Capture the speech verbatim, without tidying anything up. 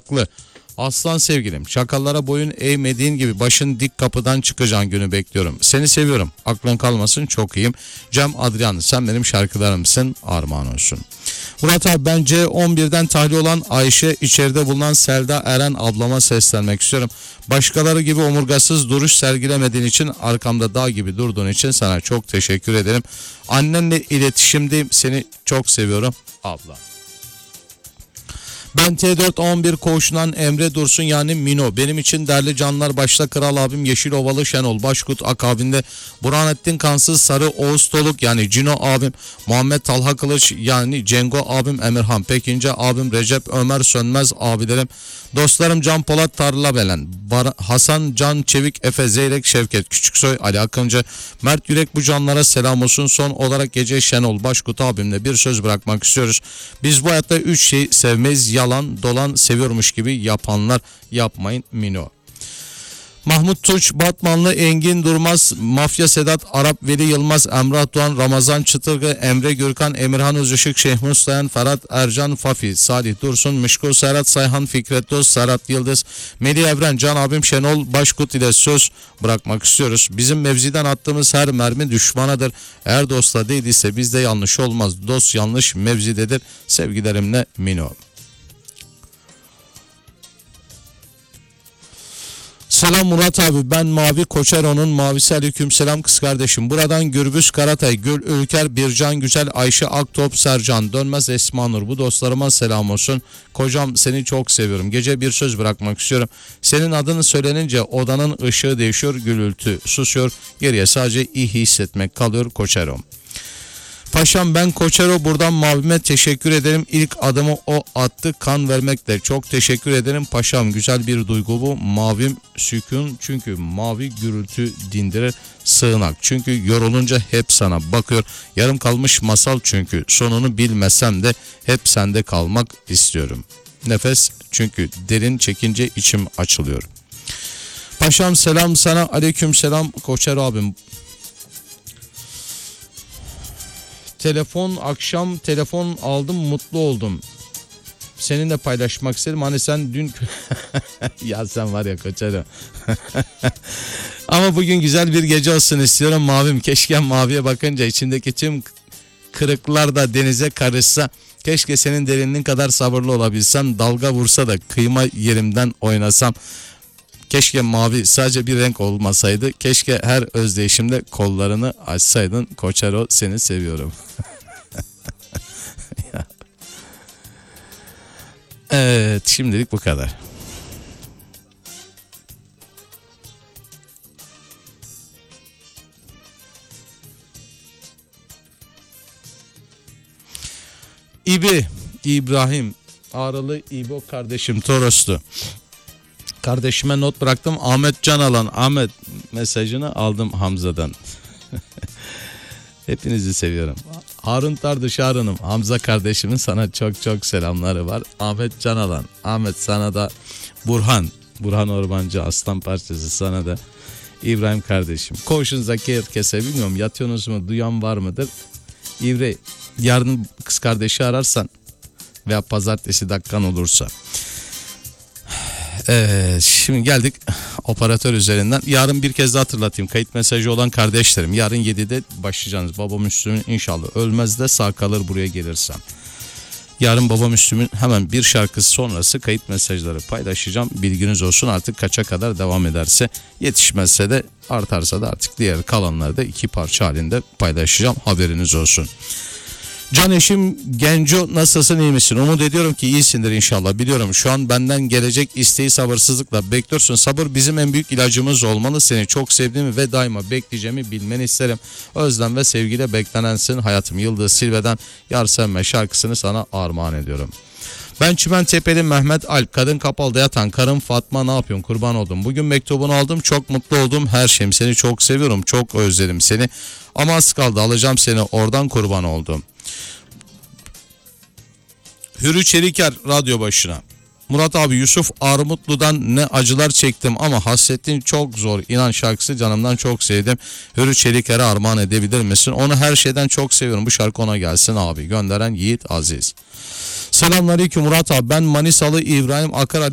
haklı. Aslan sevgilim, çakallara boyun eğmediğin gibi başın dik kapıdan çıkacağın günü bekliyorum. Seni seviyorum, aklın kalmasın, çok iyiyim. Cem Adrian, sen benim şarkılarımsın, armağan olsun. Murat abi, bence on birden tahliye olan Ayşe, içeride bulunan Selda Eren ablama seslenmek istiyorum. Başkaları gibi omurgasız duruş sergilemediğin için, arkamda dağ gibi durduğun için sana çok teşekkür ederim. Annenle iletişimdeyim, seni çok seviyorum abla. Ben T dört on bir koğuşundan Emre Dursun, yani Mino. Benim için değerli canlar, başta Kral abim Yeşil Ovalı Şenol Başkut, akabinde Burhanettin Kansız Sarı Oğuz Toluk, yani Cino abim, Muhammed Talha Kılıç, yani Cengo abim, Emirhan Pekince abim, Recep Ömer Sönmez abilerim, dostlarım Can Polat Tarlabelen, Bar- Hasan Can Çevik, Efe Zeyrek, Şevket Küçüksoy, Ali Akıncı, Mert Yürek, bu canlara selam olsun. Son olarak gece Şenol Başkut abimle bir söz bırakmak istiyoruz. Biz bu hayatta üç şey sevmeyiz: yalan, dolan, seviyormuş gibi yapanlar. Yapmayın, Mino. Mahmut Tunç, Batmanlı Engin Durmaz, Mafya Sedat, Arap Veli Yılmaz, Emrah Doğan, Ramazan Çıtırgı, Emre Gürkan, Emirhan Özışık, Şeyh Mustayan, Ferhat Ercan Fafi, Salih Dursun, Mişko Serhat Sayhan, Fikret Dost, Serhat Yıldız, Melih Evren, Can abim Şenol Başkut ile söz bırakmak istiyoruz. Bizim mevziden attığımız her mermi düşmanadır. Eğer dostla değildiyse bizde yanlış olmaz. Dost yanlış mevzidedir. Sevgilerimle, Mino. Selam Murat abi, ben Mavi Koçero'nun mavisi, aleykümselam kız kardeşim. Buradan Gürbüz Karatay, Gül Ülker, Bircan Güzel, Ayşe Aktop, Sercan Dönmez, Esma Nur, bu dostlarıma selam olsun. Kocam, seni çok seviyorum. Gece bir söz bırakmak istiyorum. Senin adını söylenince odanın ışığı değişiyor, gürültü susuyor, geriye sadece iyi hissetmek kalıyor. Koçero. Paşam, ben Koçero, buradan Mavime teşekkür ederim. İlk adımı o attı, kan vermekle. Çok teşekkür ederim paşam, güzel bir duygu bu. Mavim sükun, çünkü mavi gürültü dindirir. Sığınak, çünkü yorulunca hep sana bakıyor. Yarım kalmış masal, çünkü sonunu bilmesem de hep sende kalmak istiyorum. Nefes, çünkü derin çekince içim açılıyor. Paşam, selam sana, aleyküm selam Koçero abim. Telefon, akşam telefon aldım, mutlu oldum. Seninle paylaşmak istedim. Hani sen dün ya sen var ya Koçero. Ama bugün güzel bir gece olsun istiyorum mavim. Keşke maviye bakınca içindeki tüm kırıklar da denize karışsa. Keşke senin derinliğin kadar sabırlı olabilsem. Dalga vursa da kıyma yerimden oynasam. Keşke mavi sadece bir renk olmasaydı. Keşke her özdeğişimde kollarını açsaydın. Koçero, seni seviyorum. Evet, şimdilik bu kadar. İbi, İbrahim, Ağrılı İbo kardeşim, Toroslu. Kardeşime not bıraktım. Ahmet Can Alan. Ahmet, mesajını aldım Hamza'dan. Hepinizi seviyorum. Harun Tarduş Harun'um. Hamza kardeşimin sana çok çok selamları var. Ahmet Can Alan. Ahmet, sana da Burhan. Burhan Ormancı, aslan parçası, sana da İbrahim kardeşim. Koğuşunuzdaki herkese, bilmiyorum yatıyorsunuz mu, duyan var mıdır? İbre, yarın kız kardeşi ararsan veya pazartesi dakikan olursa. Evet, şimdi geldik operatör üzerinden. Yarın bir kez daha hatırlatayım. Kayıt mesajı olan kardeşlerim, yarın yedide başlayacaksınız. Baba Müslüm'ün inşallah ölmez de sağ kalır buraya gelirsem. Yarın Baba Müslüm'ün hemen bir şarkısı sonrası kayıt mesajları paylaşacağım. Bilginiz olsun, artık kaça kadar devam ederse, yetişmezse de artarsa da artık diğer kalanları da iki parça halinde paylaşacağım. Haberiniz olsun. Can eşim Genco, nasılsın, iyi misin? Umut ediyorum ki iyisindir inşallah. Biliyorum şu an benden gelecek isteği sabırsızlıkla bekliyorsun. Sabır bizim en büyük ilacımız olmalı. Seni çok sevdiğimi ve daima bekleyeceğimi bilmeni isterim. Özlem ve sevgiyle beklenensin. Hayatım, Yıldız Silve'den Yar Sevme şarkısını sana armağan ediyorum. Ben Çimentepe'li Mehmet Alp, kadın kapalıda yatan karım Fatma, ne yapıyorsun, kurban oldum. Bugün mektubunu aldım, çok mutlu oldum, her şeyim, seni çok seviyorum, çok özledim seni. Ama az kaldı, alacağım seni oradan, kurban oldum. Hürü Çeliker, radyo başına. Murat abi, Yusuf Armutlu'dan ne acılar çektim ama hasretin çok zor. İnan şarkısı canımdan çok sevdim. Hürü Çeliker'e armağan edebilir misin? Onu her şeyden çok seviyorum. Bu şarkı ona gelsin abi. Gönderen Yiğit Aziz. Selamünaleyküm Murat abi. Ben Manisalı İbrahim Akar.